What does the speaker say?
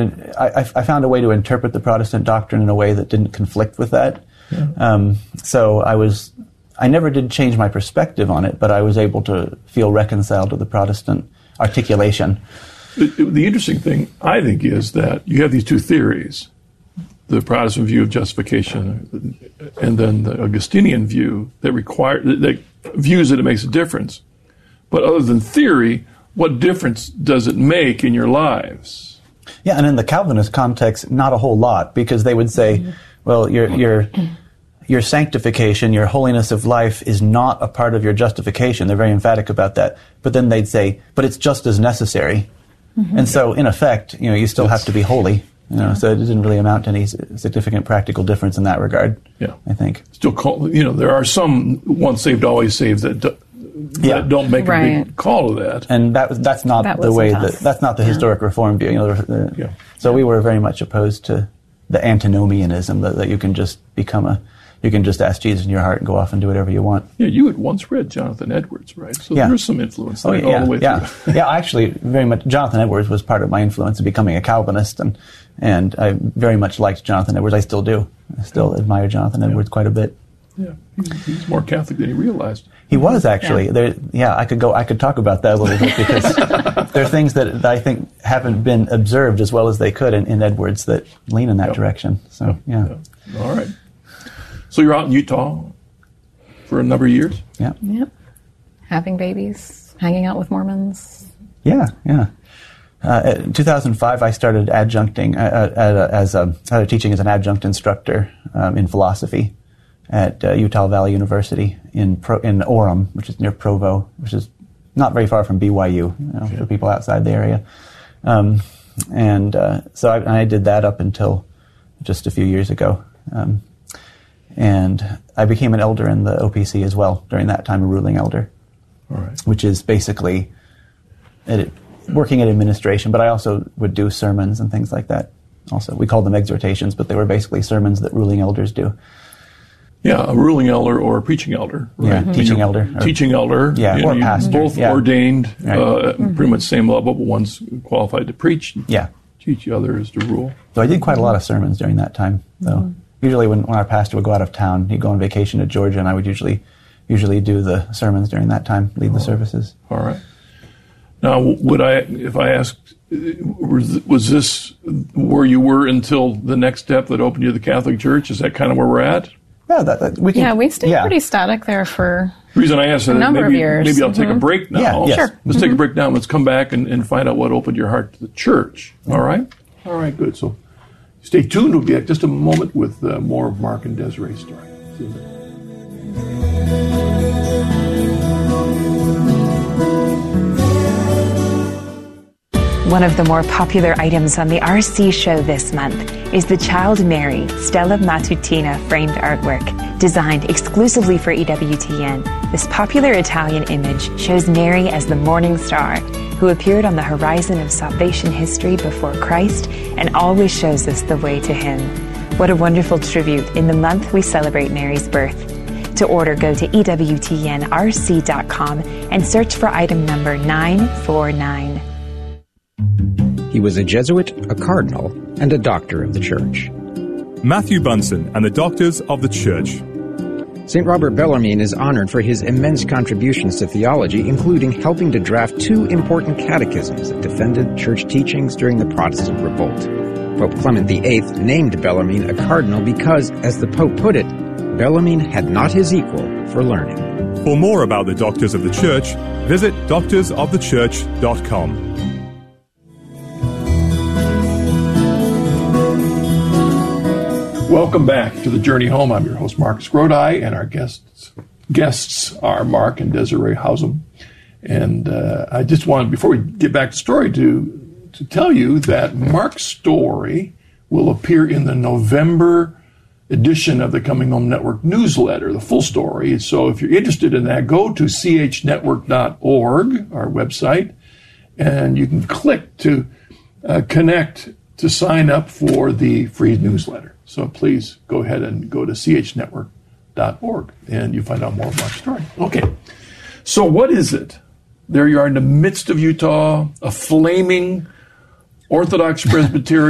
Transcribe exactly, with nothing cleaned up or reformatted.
to, I, I found a way to interpret the Protestant doctrine in a way that didn't conflict with that. Yeah. Um, so I was, I never did change my perspective on it, but I was able to feel reconciled to the Protestant articulation. The, the interesting thing, I think, is that you have these two theories, the Protestant view of justification and then the Augustinian view that require, that views that it makes a difference. But other than theory, what difference does it make in your lives? Yeah, and in the Calvinist context, not a whole lot, because they would say, mm-hmm. well, your your your sanctification, your holiness of life is not a part of your justification. They're very emphatic about that. But then they'd say, but it's just as necessary. Mm-hmm. And so, in effect, you know, you still have to be holy. You know, so it didn't really amount to any significant practical difference in that regard. Yeah, I think. Still, call, you know, there are some once saved, always saved that, do, that yeah. don't make right. a big call to that. And that was that's not that the way that that's not the yeah. historic Reform view. You know, the, the, yeah. So yeah. we were very much opposed to the antinomianism that, that you can just become a. You can just ask Jesus in your heart and go off and do whatever you want. Yeah, you had once read Jonathan Edwards, right? So yeah. there's some influence there oh, yeah, all the way yeah. through. yeah, actually, very much. Jonathan Edwards was part of my influence in becoming a Calvinist, and and I very much liked Jonathan Edwards. I still do. I still yeah. admire Jonathan Edwards yeah. quite a bit. Yeah, he's, he's more Catholic than he realized. He was actually. Yeah. There, yeah, I could go. I could talk about that a little bit because there are things that, that I think haven't been observed as well as they could in, in Edwards that lean in that yep. direction. So yep. yeah. Yep. All right. So you're out in Utah for a number of years? Yeah. Yep. Having babies, hanging out with Mormons. Yeah, yeah. Uh, in two thousand five, I started adjuncting uh, uh, as a, started teaching as an adjunct instructor um, in philosophy at uh, Utah Valley University in Pro, in Orem, which is near Provo, which is not very far from B Y U, you know, yeah. for people outside the area. Um, and uh, so I, I did that up until just a few years ago. Um, And I became an elder in the O P C as well during that time, a ruling elder, All right. which is basically edit, working at administration, but I also would do sermons and things like that. Also, we called them exhortations, but they were basically sermons that ruling elders do. Yeah, a ruling elder or a preaching elder. Right? Yeah, mm-hmm. teaching elder. Or, teaching elder. Yeah, you or know, pastor. Both yeah. ordained, right. uh, mm-hmm. pretty much same level, but one's qualified to preach. Yeah. Teach the other is to rule. So I did quite a lot of sermons during that time, though. Mm-hmm. Usually when, when our pastor would go out of town, he'd go on vacation to Georgia, and I would usually usually do the sermons during that time, lead oh, the services. All right. Now, would I, if I asked, was this where you were until the next step that opened you to the Catholic Church? Is that kind of where we're at? Yeah, that, that, we can. Yeah, we stayed yeah. pretty static there for the reason I asked a that number maybe, of years. Maybe I'll mm-hmm. take a break now. Yeah, yes. Sure. Let's mm-hmm. take a break now. Let's come back and, and find out what opened your heart to the church. All right? All right, good. So stay tuned. We'll be back just a moment with uh, more of Mark and Desiree's story. See you then. One of the more popular items on the R C show this month is the Child Mary Stella Matutina framed artwork, designed exclusively for E W T N. This popular Italian image shows Mary as the morning star who appeared on the horizon of salvation history before Christ and always shows us the way to Him. What a wonderful tribute in the month we celebrate Mary's birth. To order, go to E W T N R C dot com and search for item number nine four nine. He was a Jesuit, a cardinal, and a doctor of the Church. Matthew Bunson and the Doctors of the Church. Saint Robert Bellarmine is honored for his immense contributions to theology, including helping to draft two important catechisms that defended church teachings during the Protestant Revolt. Pope Clement the Eighth named Bellarmine a cardinal because, as the Pope put it, Bellarmine had not his equal for learning. For more about the Doctors of the Church, visit doctors of the church dot com. Welcome back to The Journey Home. I'm your host, Marcus Grodi, and our guests guests are Mark and Desiree Hausum. And uh, I just wanted, before we get back to the story, to, to tell you that Mark's story will appear in the November edition of the Coming Home Network newsletter, the full story. So if you're interested in that, go to c h network dot org, our website, and you can click to uh, connect to sign up for the free newsletter. So please go ahead and go to c h network dot org and you find out more of Mark's story. Okay, so what is it? There you are in the midst of Utah, a flaming Orthodox Presbyterian